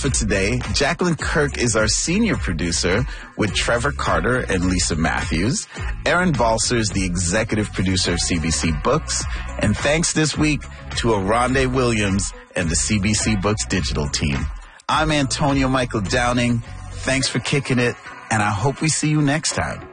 For today, Jacqueline Kirk is our senior producer with Trevor Carter and Lisa Matthews. Aaron Balser is the executive producer of CBC Books. And thanks this week to Aronde Williams and the CBC Books digital team. I'm Antonio Michael Downing. Thanks for kicking it, and I hope we see you next time.